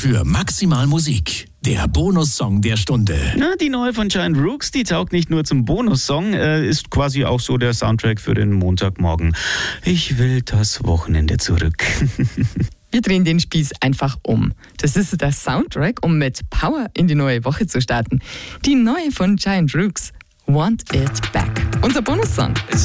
für maximal Musik. Der Bonussong der Stunde. Na, die neue von Giant Rooks, die taugt nicht nur zum Bonussong, ist quasi auch so der Soundtrack für den Montagmorgen. Ich will das Wochenende zurück. Wir drehen den Spieß einfach um. Das ist der Soundtrack, um mit Power in die neue Woche zu starten. Die neue von Giant Rooks, Want It Back. Unser Bonussong.